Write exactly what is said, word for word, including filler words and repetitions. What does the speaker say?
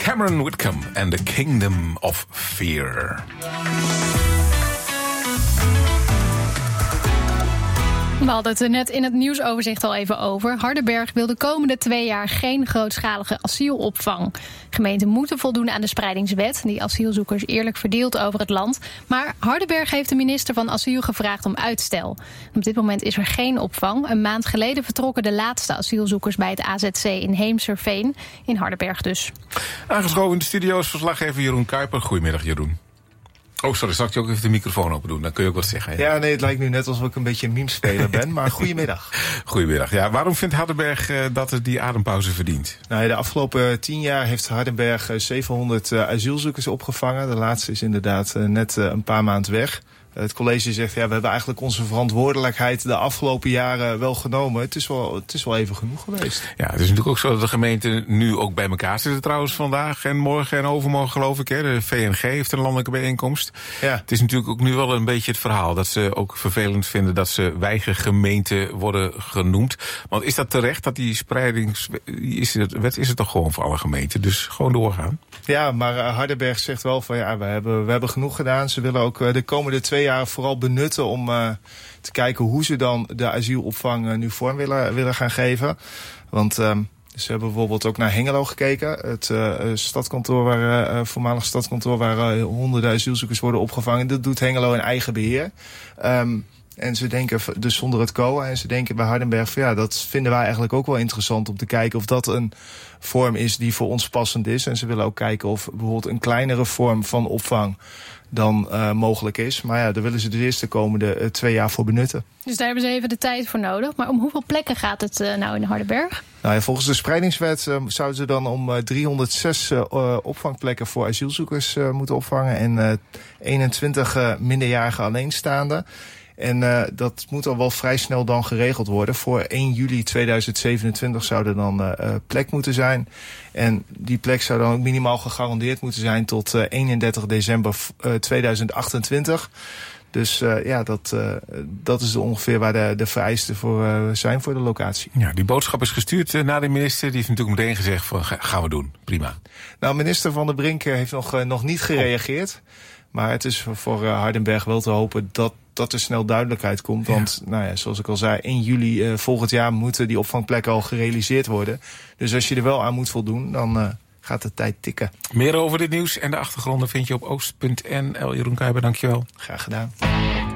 Cameron Whitcomb en The Kingdom of Fear. We hadden het er net in het nieuwsoverzicht al even over. Hardenberg wil de komende twee jaar geen grootschalige asielopvang. Gemeenten moeten voldoen aan de spreidingswet, die asielzoekers eerlijk verdeelt over het land. Maar Hardenberg heeft de minister van Asiel gevraagd om uitstel. Op dit moment is er geen opvang. Een maand geleden vertrokken de laatste asielzoekers bij het A Z C in Heemserveen, in Hardenberg dus. Aangeschoven in de studio's verslaggever Jeroen Kuiper. Goedemiddag, Jeroen. Oh, sorry, zal ik je ook even de microfoon open doen? Dan kun je ook wat zeggen. Ja, ja nee, het lijkt nu net alsof ik een beetje een meme-speler ben, maar goedemiddag. Goedemiddag. Ja, waarom vindt Hardenberg uh, dat het die adempauze verdient? Nou, de afgelopen tien jaar heeft Hardenberg zevenhonderd uh, asielzoekers opgevangen. De laatste is inderdaad uh, net uh, een paar maanden weg. Het college zegt, ja, we hebben eigenlijk onze verantwoordelijkheid de afgelopen jaren wel genomen. Het is wel, het is wel even genoeg geweest. Ja, het is natuurlijk ook zo dat de gemeenten nu ook bij elkaar zitten trouwens vandaag en morgen en overmorgen geloof ik. Hè. De V N G heeft een landelijke bijeenkomst. Ja. Het is natuurlijk ook nu wel een beetje het verhaal dat ze ook vervelend vinden dat ze weigergemeenten worden genoemd. Want is dat terecht dat die spreidingswet is het toch gewoon voor alle gemeenten? Dus gewoon doorgaan. Ja, maar uh, Hardenberg zegt wel van ja, we hebben, we hebben genoeg gedaan. Ze willen ook uh, de komende twee jaar vooral benutten om uh, te kijken hoe ze dan de asielopvang uh, nu vorm willen, willen gaan geven. Want uh, ze hebben bijvoorbeeld ook naar Hengelo gekeken. Het uh, stadskantoor waar, uh, voormalig stadskantoor waar uh, honderden asielzoekers worden opgevangen. Dat doet Hengelo in eigen beheer. Um, En ze denken dus zonder het C O A. En ze denken bij Hardenberg van ja, dat vinden wij eigenlijk ook wel interessant om te kijken of dat een vorm is die voor ons passend is. En ze willen ook kijken of bijvoorbeeld een kleinere vorm van opvang dan uh, mogelijk is. Maar ja, daar willen ze de eerste komende uh, twee jaar voor benutten. Dus daar hebben ze even de tijd voor nodig. Maar om hoeveel plekken gaat het uh, nou in Hardenberg? Nou ja, volgens de spreidingswet uh, zouden ze dan om uh, driehonderdzes uh, opvangplekken voor asielzoekers uh, moeten opvangen. En uh, eenentwintig uh, minderjarige alleenstaanden. En uh, dat moet al wel vrij snel dan geregeld worden. Voor één juli tweeduizend zevenentwintig zou er dan uh, plek moeten zijn. En die plek zou dan ook minimaal gegarandeerd moeten zijn tot uh, eenendertig december uh, tweeduizend achtentwintig. Dus uh, ja, dat, uh, dat is ongeveer waar de, de vereisten voor uh, zijn voor de locatie. Ja, die boodschap is gestuurd uh, naar de minister. Die heeft natuurlijk meteen gezegd van ga, gaan we doen. Prima. Nou, minister Van der Brink heeft nog, uh, nog niet gereageerd. Maar het is voor uh, Hardenberg wel te hopen dat dat er snel duidelijkheid komt. Want ja. Nou ja, zoals ik al zei, één juli uh, volgend jaar moeten die opvangplekken al gerealiseerd worden. Dus als je er wel aan moet voldoen, dan uh, gaat de tijd tikken. Meer over dit nieuws en de achtergronden vind je op oost punt n l. Jeroen Kuiper, dankjewel. Graag gedaan.